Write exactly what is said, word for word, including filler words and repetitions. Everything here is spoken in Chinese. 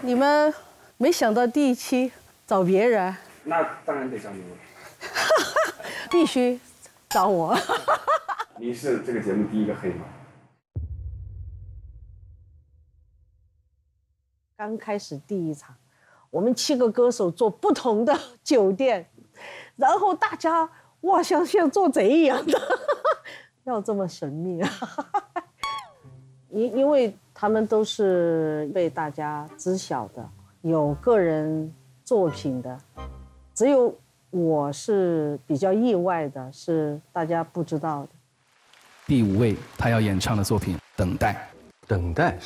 你们没想到第一期找别人， 那当然得找你了。 必须找我。 您是这个节目第一个黑马。 刚开始第一场，我们七个歌手做不同的酒店，然后大家哇像像做贼一样的，要这么神秘啊！因因为他们都是被大家知晓的，有个人作品的，只有我是比较意外的，是大家不知道的。 第五位他要演唱的作品《等待》。 等待